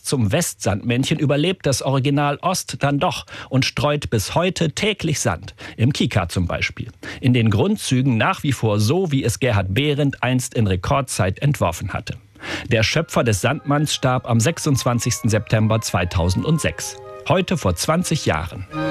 zum Westsandmännchen überlebt das Original Ost dann doch und streut bis heute täglich Sand. Im Kika zum Beispiel. In den Grundzügen nach wie vor so, wie es Gerhard Behrendt einst in Rekordzeit entworfen hatte. Der Schöpfer des Sandmanns starb am 26. September 2006. Heute vor 20 Jahren.